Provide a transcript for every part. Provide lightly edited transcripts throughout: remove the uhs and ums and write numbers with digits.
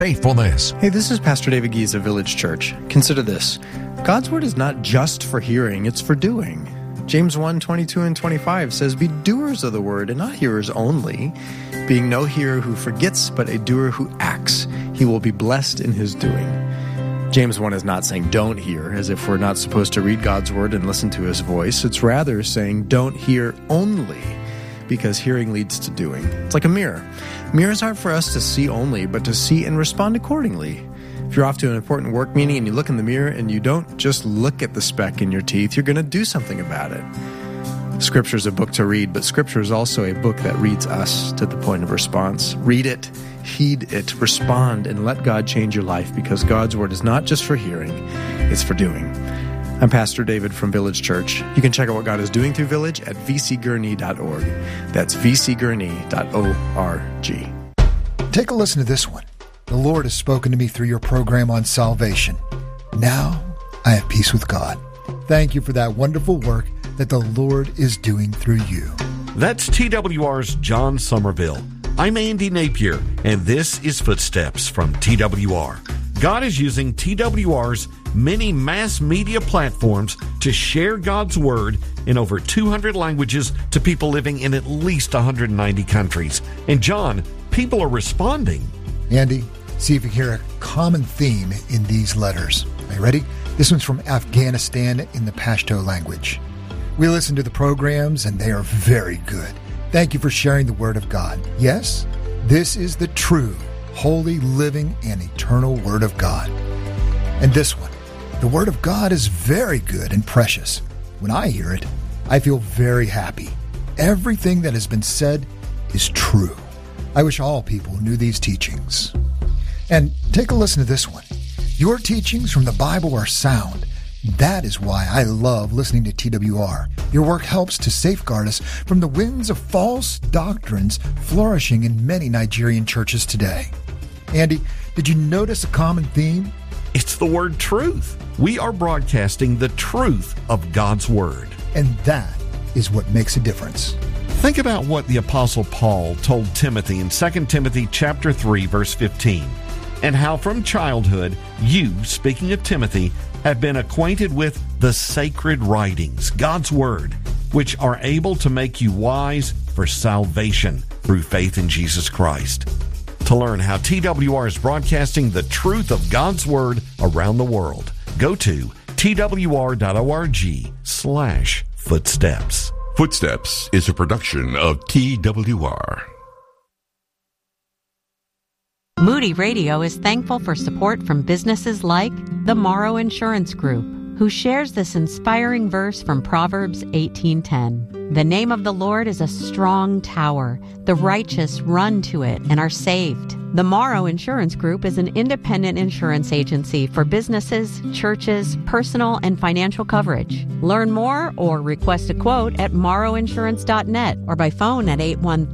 faithfulness. Hey, this is Pastor David Gies of Village Church. Consider this. God's word is not just for hearing, it's for doing. James 1:22 and 25 says, "Be doers of the word and not hearers only, being no hearer who forgets, but a doer who acts. He will be blessed in his doing." James 1 is not saying don't hear, as if we're not supposed to read God's word and listen to his voice. It's rather saying don't hear only, because hearing leads to doing. It's like a mirror. Mirrors aren't for us to see only, but to see and respond accordingly. If you're off to an important work meeting and you look in the mirror and you don't just look at the speck in your teeth, you're going to do something about it. Scripture is a book to read, but Scripture is also a book that reads us to the point of response. Read it, heed it, respond, and let God change your life, because God's word is not just for hearing, it's for doing. I'm Pastor David from Village Church. You can check out what God is doing through Village at vcgurney.org. That's vcgurney.org. Take a listen to this one. The Lord has spoken to me through your program on salvation. Now I have peace with God. Thank you for that wonderful work that the Lord is doing through you. That's TWR's John Somerville. I'm Andy Napier, and this is Footsteps from TWR. God is using TWR's many mass media platforms to share God's Word in over 200 languages to people living in at least 190 countries. And John, people are responding. Andy, see if you hear a common theme in these letters. Are you ready? This one's from Afghanistan in the Pashto language. We listen to the programs, and they are very good. Thank you for sharing the Word of God. Yes, this is the true, holy, living, and eternal Word of God. And this one, the Word of God is very good and precious. When I hear it, I feel very happy. Everything that has been said is true. I wish all people knew these teachings. And take a listen to this one. Your teachings from the Bible are sound. That is why I love listening to TWR. Your work helps to safeguard us from the winds of false doctrines flourishing in many Nigerian churches today. Andy, did you notice a common theme? It's the word truth. We are broadcasting the truth of God's Word. And that is what makes a difference. Think about what the Apostle Paul told Timothy in 2 Timothy chapter 3, verse 15, and how from childhood you, speaking of Timothy, have been acquainted with the sacred writings, God's Word, which are able to make you wise for salvation through faith in Jesus Christ. To learn how TWR is broadcasting the truth of God's Word around the world, go to twr.org/footsteps. Footsteps is a production of TWR. Moody Radio is thankful for support from businesses like the Morrow Insurance Group, who shares this inspiring verse from Proverbs 18:10. The name of the Lord is a strong tower. The righteous run to it and are saved. The Morrow Insurance Group is an independent insurance agency for businesses, churches, personal and financial coverage. Learn more or request a quote at morrowinsurance.net or by phone at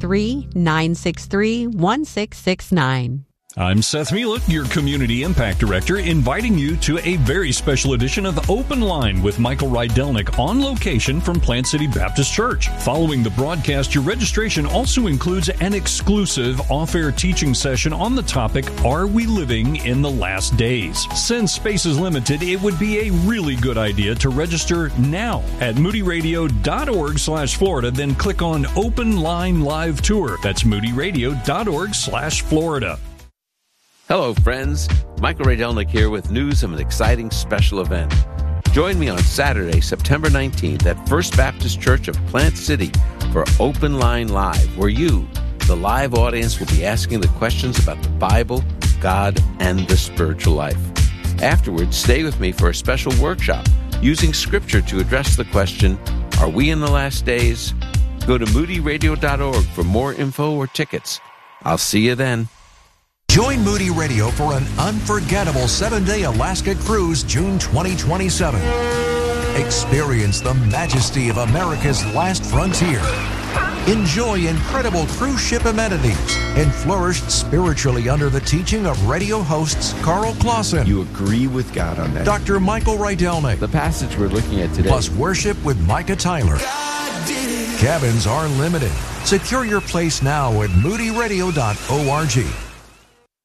813-963-1669. I'm Seth Mielek, your Community Impact Director, inviting you to a very special edition of Open Line with Michael Rydelnik on location from Plant City Baptist Church. Following the broadcast, your registration also includes an exclusive off-air teaching session on the topic, Are We Living in the Last Days? Since space is limited, it would be a really good idea to register now at moodyradio.org/Florida, then click on Open Line Live Tour. That's moodyradio.org/Florida. Hello, friends. Michael Rydelnik here with news of an exciting special event. Join me on Saturday, September 19th at First Baptist Church of Plant City for Open Line Live, where you, the live audience, will be asking the questions about the Bible, God, and the spiritual life. Afterwards, stay with me for a special workshop using Scripture to address the question, Are we in the last days? Go to moodyradio.org for more info or tickets. I'll see you then. Join Moody Radio for an unforgettable 7-day Alaska cruise, June 2027. Experience the majesty of America's last frontier. Enjoy incredible cruise ship amenities and flourish spiritually under the teaching of radio hosts Carl Clausen. You agree with God on that. Dr. Michael Rydelnik. The passage we're looking at today. Plus worship with Micah Tyler. Cabins are limited. Secure your place now at moodyradio.org.